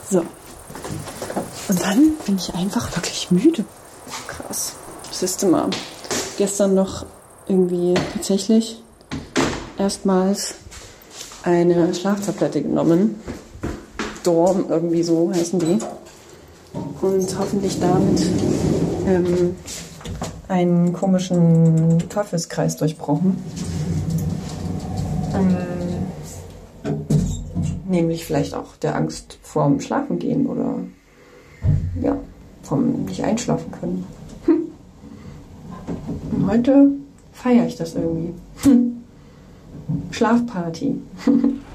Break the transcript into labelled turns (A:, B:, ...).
A: So. Und dann bin ich einfach wirklich müde. Krass. Siehst du mal. Gestern noch irgendwie tatsächlich erstmals eine Schlaftablette genommen. Dorm, irgendwie so heißen die. Und hoffentlich damit einen komischen Teufelskreis durchbrochen. Nämlich vielleicht auch der Angst vorm Schlafengehen oder ja, vom nicht einschlafen können. Und heute feiere ich das irgendwie. Schlafparty.